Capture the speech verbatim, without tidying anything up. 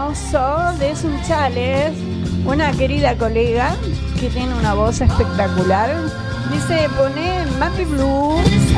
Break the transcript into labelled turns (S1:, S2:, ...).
S1: hermoso de Sunchales, una querida colega que tiene una voz espectacular. Dice, poné Mappy Blue